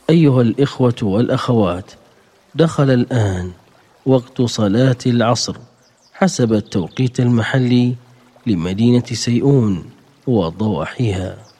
أيها الإخوة والأخوات، دخل الآن وقت صلاة العصر حسب التوقيت المحلي لمدينة سيئون وضواحيها.